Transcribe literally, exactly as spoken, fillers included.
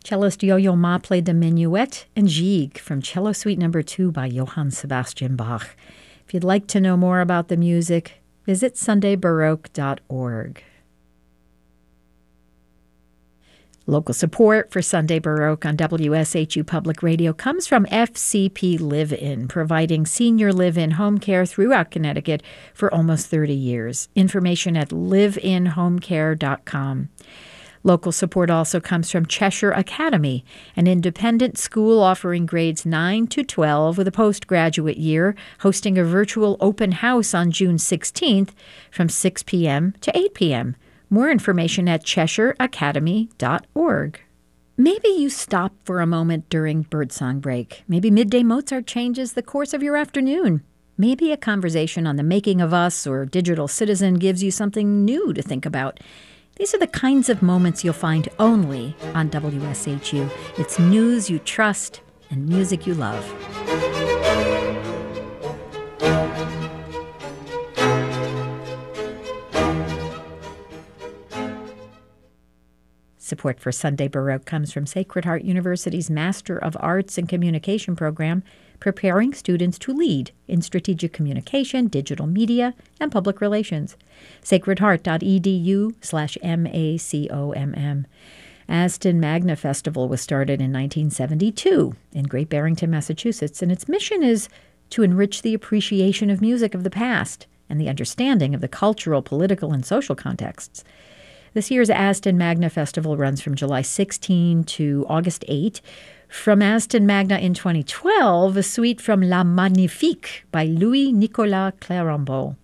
Cellist Yo-Yo Ma played the Minuet and Gigue from Cello Suite Number two by Johann Sebastian Bach. If you'd like to know more about the music, visit sunday baroque dot org. Local support for Sunday Baroque on W S H U Public Radio comes from F C P Live-In, providing senior live-in home care throughout Connecticut for almost thirty years. Information at live in home care dot com. Local support also comes from Cheshire Academy, an independent school offering grades nine to twelve with a postgraduate year, hosting a virtual open house on June sixteenth from six p.m. to eight p.m. More information at cheshire academy dot org. Maybe you stop for a moment during birdsong break. Maybe Midday Mozart changes the course of your afternoon. Maybe a conversation on the making of us or Digital Citizen gives you something new to think about. These are the kinds of moments you'll find only on W S H U. It's news you trust and music you love. Support for Sunday Baroque comes from Sacred Heart University's Master of Arts in Communication program, preparing students to lead in strategic communication, digital media, and public relations. sacred heart dot e d u slash M A C O M M. Aston Magna Festival was started in nineteen seventy-two in Great Barrington, Massachusetts, and its mission is to enrich the appreciation of music of the past and the understanding of the cultural, political, and social contexts. This year's Aston Magna Festival runs from July sixteenth to August eighth. From Aston Magna in twenty twelve, a suite from La Magnifique by Louis-Nicolas Clérambault.